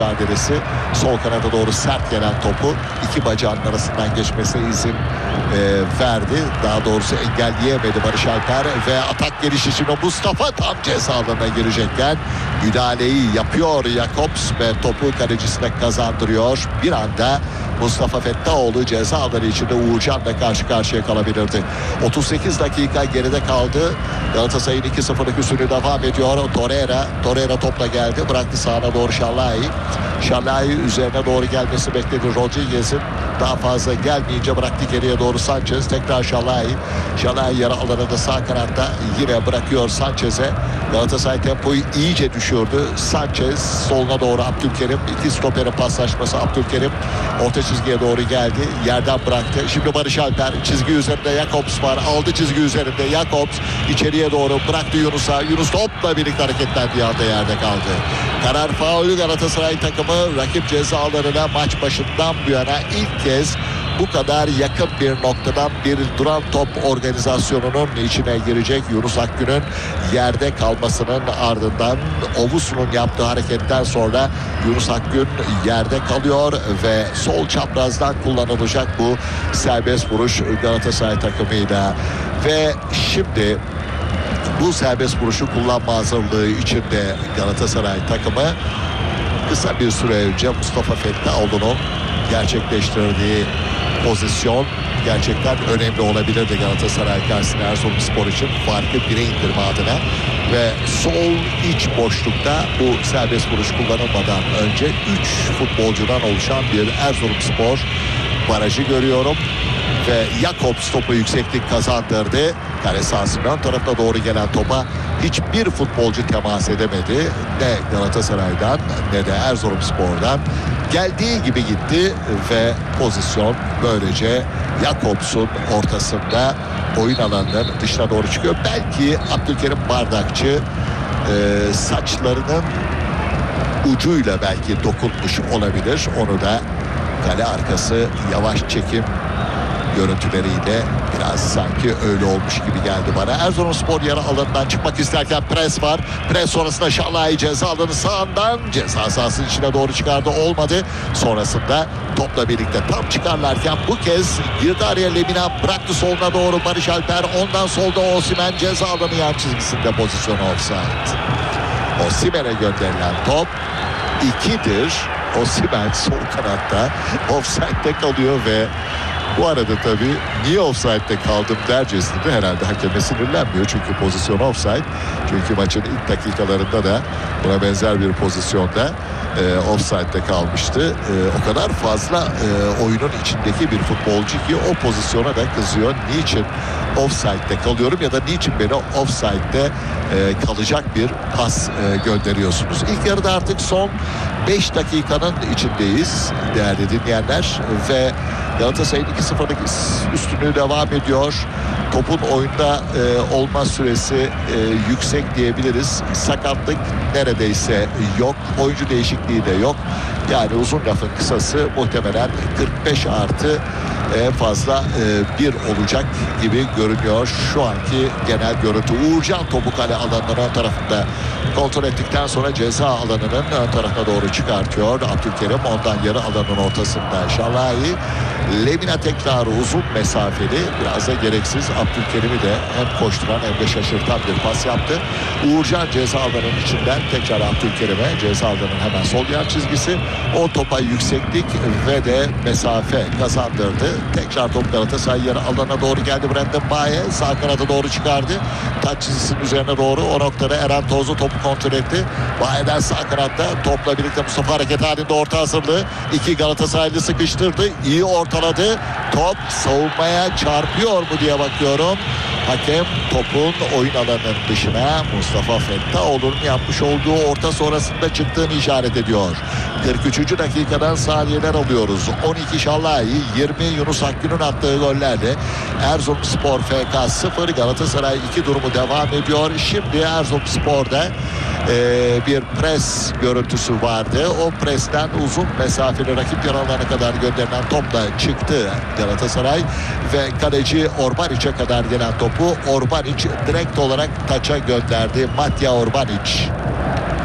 mücadelesi. Sol kanada doğru sert gelen topu iki bacağının arasından geçmesine izin verdi. Daha doğrusu engelleyemedi Barış Alper ve atak gelişişine Mustafa tam ceza alanına girecekken müdahaleyi yapıyor Jakobs ve topu kalecisine kazandırıyor. Bir anda Mustafa Fettaoğlu ceza alanı içinde Uğurcan'la karşı karşıya kalabilirdi. 38 dakika geride kaldı. Galatasaray'ın 2-0'lık üstünlüğü devam ediyor. Torreira topla geldi. Bıraktı sağına doğru Şallai. Şallai üzerine doğru gelmesi bekledi Rodriguez'in. Daha fazla gelmeyince bıraktı geriye doğru Sanchez. Tekrar Şallai. Şallai yarı alanında sağ kanatta yine bırakıyor Sanchez'e. Galatasaray tempoyu iyice düşürdü. Sanchez soluna doğru Abdülkerim. İki stoperin paslaşması Abdülkerim. Orta çizgiye doğru geldi. Yerden bıraktı. Şimdi Barış Alper çizgi üzerinde Jakobs var. Aldı çizgi üzerinde Jakobs. İçeriye doğru bıraktı Yunus'a. Yunus topla birlikte hareketlendiği anda yerde kaldı. Karar faulü Galatasaray takımı rakip cezalarına maç başından bu yana ilk kez bu kadar yakın bir noktadan bir duran top organizasyonunun içine girecek. Yunus Akgün'ün yerde kalmasının ardından Ovusu'nun yaptığı hareketten sonra Yunus Akgün yerde kalıyor ve sol çaprazdan kullanılacak bu serbest vuruş Galatasaray takımıyla. Ve şimdi bu serbest vuruşu kullanma hazırlığı içinde Galatasaray takımı kısa bir süre önce Mustafa Fettaoğlu'nun gerçekleştirdiği pozisyon gerçekten önemli olabilirdi Galatasaray karşısında Erzurumspor için farkı 1'e indirme adına ve sol iç boşlukta bu serbest vuruş kullanılmadan önce 3 futbolcudan oluşan bir Erzurumspor barajı görüyorum ve Jakobs topu yükseklik kazandırdı. Kale sahasının ön tarafına doğru gelen topa hiçbir futbolcu temas edemedi. Ne Galatasaray'dan ne de Erzurumspor'dan. Geldiği gibi gitti ve pozisyon böylece Jakobs'un ortasında oyun alanının dışına doğru çıkıyor. Belki Abdülkerim Bardakçı saçlarının ucuyla belki dokunmuş olabilir. Onu da kale arkası yavaş çekim görüntüleriyle biraz sanki öyle olmuş gibi geldi bana. Erzurumspor yarı alanından çıkmak isterken pres var. Pres sonrasında Şallai ceza alanı sağından ceza sahasının içine doğru çıkardı. Olmadı. Sonrasında topla birlikte tam çıkarlarken bu kez girdi araya Lemina, bıraktı soluna doğru Barış Alper. Ondan solda Osimhen ceza alanı yan çizgisinde pozisyonu offside. Osimhen'e gönderilen top 2'dir. Osimhen sol kanatta offside'de kalıyor ve bu arada tabii niye offside'de kaldım dercesinde herhalde hakeme sinirlenmiyor. Çünkü pozisyon offside. Çünkü maçın ilk dakikalarında da buna benzer bir pozisyonda offside'de kalmıştı. O kadar fazla oyunun içindeki bir futbolcu ki o pozisyona da kızıyor. Niçin offside'de kalıyorum ya da niçin beni offside'de kalacak bir pas gönderiyorsunuz? İlk yarıda artık son 5 dakikanın içindeyiz değerli dinleyenler ve Galatasaray'ın 2-0'lık üstünlüğü devam ediyor. Topun oyunda olma süresi yüksek diyebiliriz. Sakatlık neredeyse yok. Oyuncu değişikliği de yok. Yani uzun lafın kısası muhtemelen 45 artı en fazla 1 olacak gibi görünüyor. Şu anki genel görüntü. Uğurcan topu kale alanının ön tarafında kontrol ettikten sonra ceza alanının ön tarafına doğru çıkartıyor. Abdülkerim ondan yarı alanın ortasında Şallai. Lemina tekrar uzun mesafeli, biraz da gereksiz Abdülkerim'i de hem koşturan hem de şaşırtan bir pas yaptı. Uğurcan ceza alanının içinden tekrar Abdülkerim'e, ceza alanının hemen sol yan çizgisi, o topa yükseklik ve de mesafe kazandırdı. Tekrar top Galatasaray yarı alana doğru geldi. Brandon Baye sağ kanada doğru çıkardı. Taç çizgisinin üzerine doğru o noktada Eren Tozlu topu kontrol etti. Baye'den sağ kanatta topla birlikte Mustafa hareket halinde orta hazırlığı. İki Galatasaraylı sıkıştırdı. İyi ortaladı. Top savunmaya çarpıyor mu diye bakıyorum. Hakem topun oyun alanının dışına Mustafa Fettaoğlu'nun yapmış olduğu orta sonrasında çıktığını işaret ediyor. 43. dakikadan saniyeler alıyoruz. 12 Şallai, 20 Yunus Akgün'ün attığı gollerle Erzurumspor FK 0, Galatasaray 2 durumu devam ediyor. Şimdi Erzurumspor'da bir pres görüntüsü vardı. O presten uzun mesafeli rakip yarı alana kadar gönderilen topla çıktı Galatasaray ve kaleci Orbanic'e kadar gelen topu Orbanic direkt olarak taça gönderdi. Matja Orbanic.